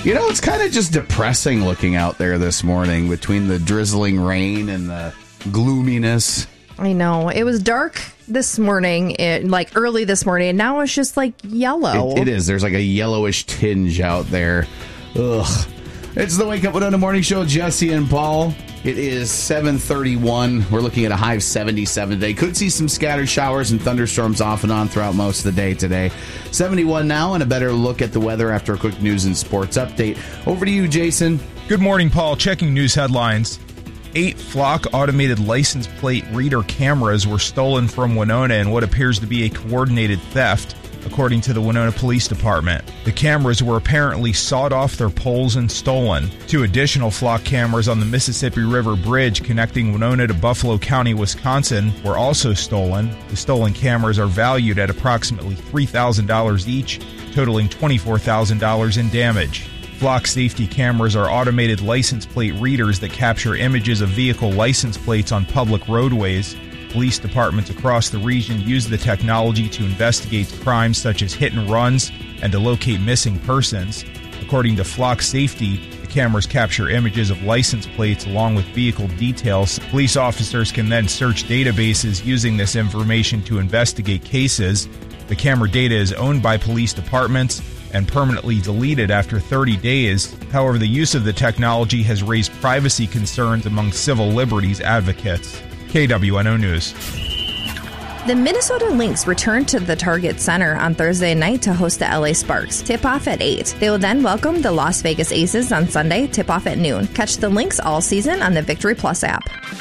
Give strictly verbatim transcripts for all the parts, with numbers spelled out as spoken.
You know, it's kind of just depressing looking out there this morning between the drizzling rain and the gloominess. I know. It was dark this morning, it, like early this morning, and now it's just like yellow. It, it is. There's like a yellowish tinge out there. Ugh. It's the Wake Up Winona Morning Show, Jesse and Paul. It is seven thirty-one. We're looking at a high of seventy-seven today. Could see some scattered showers and thunderstorms off and on throughout most of the day today. seventy-one now, and a better look at the weather after a quick news and sports update. Over to you, Jason. Good morning, Paul. Checking news headlines. Eight Flock automated license plate reader cameras were stolen from Winona in what appears to be a coordinated theft, according to the Winona Police Department. The cameras were apparently sawed off their poles and stolen. Two additional Flock cameras on the Mississippi River Bridge connecting Winona to Buffalo County, Wisconsin, were also stolen. The stolen cameras are valued at approximately three thousand dollars each, totaling twenty-four thousand dollars in damage. Flock safety cameras are automated license plate readers that capture images of vehicle license plates on public roadways. Police departments across the region use the technology to investigate crimes such as hit and runs and to locate missing persons. According to Flock Safety, the cameras capture images of license plates along with vehicle details. Police officers can then search databases using this information to investigate cases. The camera data is owned by police departments and permanently deleted after thirty days. However, the use of the technology has raised privacy concerns among civil liberties advocates. K W N O News. The Minnesota Lynx returned to the Target Center on Thursday night to host the L A Sparks. Tip-off at eight. They will then welcome the Las Vegas Aces on Sunday, tip-off at noon. Catch the Lynx all season on the Victory Plus app.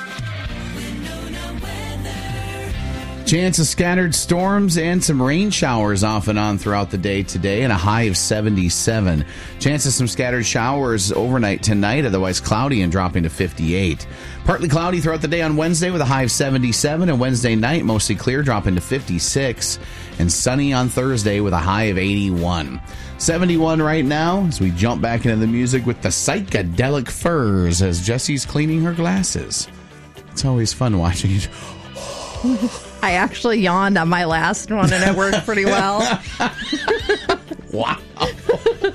Chance of scattered storms and some rain showers off and on throughout the day today, and a high of seventy-seven. Chance of some scattered showers overnight tonight, otherwise cloudy and dropping to fifty-eight. Partly cloudy throughout the day on Wednesday with a high of seventy-seven, and Wednesday night mostly clear, dropping to fifty-six. And sunny on Thursday with a high of eighty-one. seventy-one right now as we jump back into the music with the Psychedelic Furs as Jessie's cleaning her glasses. It's always fun watching it. I actually yawned on my last one, and it worked pretty well. Wow.